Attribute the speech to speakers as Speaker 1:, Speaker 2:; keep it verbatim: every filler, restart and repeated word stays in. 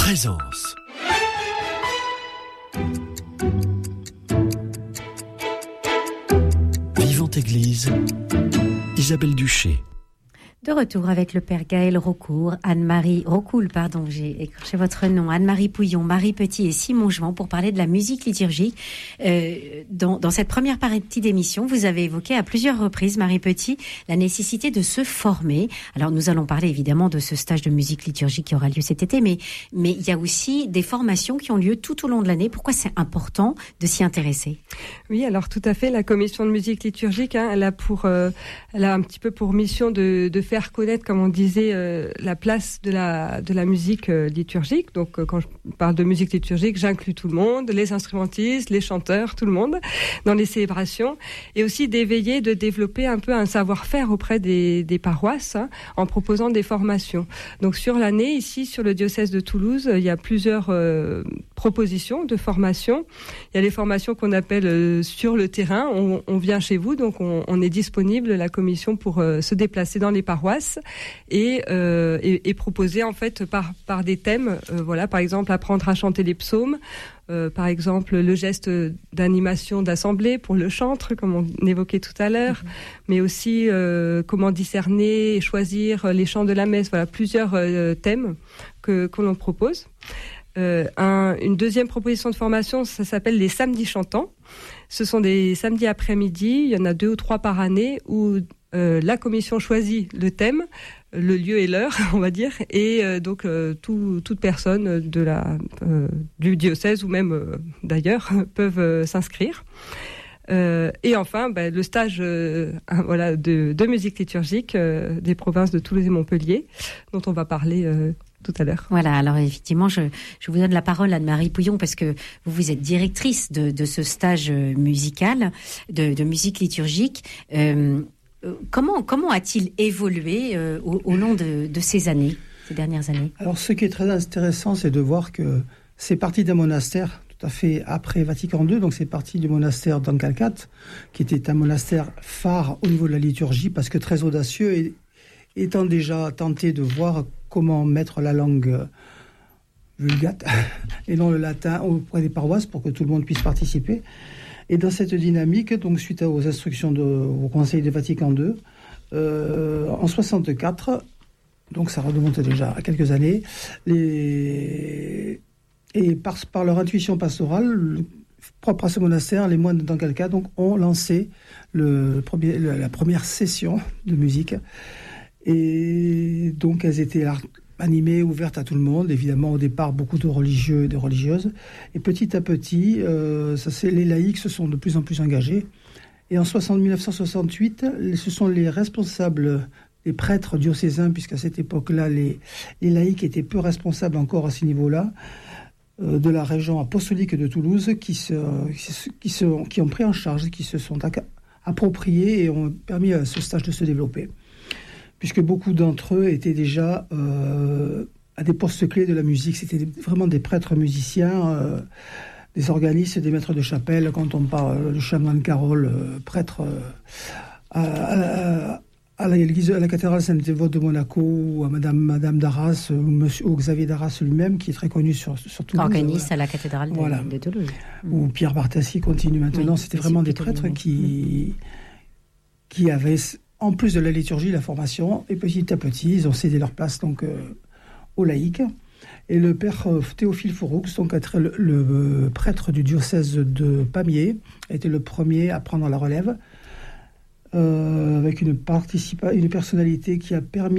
Speaker 1: Présence. Vivante Église, Isabelle Duché.
Speaker 2: De retour avec le père Gaël Raucourt, Anne-Marie Raucoul, pardon, j'ai écorché votre nom, Anne-Marie Pouillon, Marie Petit et Simon Jouan pour parler de la musique liturgique. Euh, dans, dans cette première partie d'émission, vous avez évoqué à plusieurs reprises, Marie Petit, la nécessité de se former. Alors nous allons parler évidemment de ce stage de musique liturgique qui aura lieu cet été, mais, mais il y a aussi des formations qui ont lieu tout au long de l'année. Pourquoi c'est important de s'y intéresser ?
Speaker 3: Oui, alors tout à fait, la commission de musique liturgique, hein, elle a pour, euh, elle a un petit peu pour mission de, de faire connaître, comme on disait, euh, la place de la de la musique euh, liturgique. Donc, euh, quand je parle de musique liturgique, j'inclus tout le monde, les instrumentistes, les chanteurs, tout le monde, dans les célébrations, et aussi d'éveiller, de développer un peu un savoir-faire auprès des, des paroisses, hein, en proposant des formations. Donc, sur l'année, ici, sur le diocèse de Toulouse, il y a plusieurs euh, propositions de formations. Il y a les formations qu'on appelle euh, sur le terrain. On, on vient chez vous, donc on, on est disponible, la commission, pour euh, se déplacer dans les paroisses et, euh, et, et proposer en fait par, par des thèmes. Euh, voilà, par exemple, apprendre à chanter les psaumes. Euh, par exemple, le geste d'animation d'assemblée pour le chantre, comme on évoquait tout à l'heure, mmh. mais aussi euh, comment discerner et choisir les chants de la messe. Voilà, plusieurs euh, thèmes que, que l'on propose. Euh, un, une deuxième proposition de formation, ça s'appelle les samedis chantants. Ce sont des samedis après-midi, il y en a deux ou trois par année, où euh, la commission choisit le thème, le lieu et l'heure, on va dire, et euh, donc euh, tout, toute personne de la, euh, du diocèse ou même euh, d'ailleurs peuvent euh, s'inscrire. Euh, et enfin, bah, le stage euh, voilà, de, de musique liturgique euh, des provinces de Toulouse et Montpellier, dont on va parler euh, tout à l'heure.
Speaker 2: Voilà, alors effectivement, je, je vous donne la parole à Anne-Marie Pouillon parce que vous, vous êtes directrice de, de ce stage musical, de, de musique liturgique. Euh, comment, comment a-t-il évolué euh, au, au long de, de ces années, ces dernières années ?
Speaker 4: Alors, ce qui est très intéressant, c'est de voir que c'est parti d'un monastère tout à fait après Vatican deux, donc c'est parti du monastère d'Ancalcat, qui était un monastère phare au niveau de la liturgie, parce que très audacieux, et étant déjà tenté de voir comment mettre la langue vulgate et non le latin auprès des paroisses pour que tout le monde puisse participer. Et dans cette dynamique, donc suite aux instructions de, au Conseil de Vatican deux, euh, en soixante-quatre, donc ça remonte déjà à quelques années, les, et par, par leur intuition pastorale, propre à ce monastère, les moines d'Ancalcat donc ont lancé le premier, la première session de musique. Et donc, elles étaient animées, ouvertes à tout le monde. Évidemment, au départ, beaucoup de religieux et de religieuses. Et petit à petit, euh, ça, c'est, les laïcs se sont de plus en plus engagés. Et en mille neuf cent soixante-huit, ce sont les responsables, les prêtres diocésains, puisqu'à cette époque-là, les, les laïcs étaient peu responsables encore à ce niveau-là, euh, de la région apostolique de Toulouse, qui, se, qui, qui, se, qui ont pris en charge, qui se sont appropriés et ont permis à ce stage de se développer, puisque beaucoup d'entre eux étaient déjà euh, à des postes clés de la musique. C'était vraiment des prêtres musiciens, euh, des organistes, des maîtres de chapelle. Quand on parle de chanoine Carole, euh, prêtre euh, à, à, à, l'église, à la cathédrale Sainte-Dévote de Monaco, ou à Madame, Madame d'Arras, ou, Monsieur, ou Xavier d'Arras lui-même, qui est très connu sur, sur Toulouse.
Speaker 2: Organiste voilà. à la cathédrale de, voilà. de Toulouse.
Speaker 4: Ou Pierre Bartassi continue maintenant. Oui, c'était vraiment des prêtres qui, qui avaient... en plus de la liturgie, la formation, et petit à petit, ils ont cédé leur place donc euh, aux laïcs. Et le père euh, Théophile Fouroux, donc le, le euh, prêtre du diocèse de Pamiers, a été le premier à prendre la relève, euh, avec une, participa- une personnalité qui a permis